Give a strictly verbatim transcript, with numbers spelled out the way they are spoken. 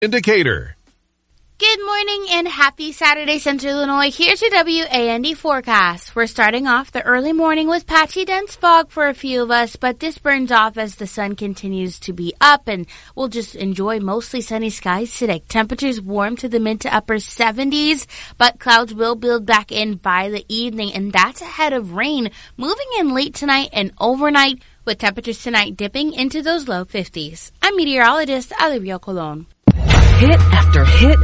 Indicator. Good morning and happy Saturday, Central Illinois. Here's your W A N D forecast. We're starting off the early morning with patchy dense fog for a few of us, but this burns off as the sun continues to be up, and we'll just enjoy mostly sunny skies today. Temperatures warm to the mid to upper seventies, but clouds will build back in by the evening, and that's ahead of rain moving in late tonight and overnight, with temperatures tonight dipping into those low fifties. I'm meteorologist Olivia Colon. Hit after hit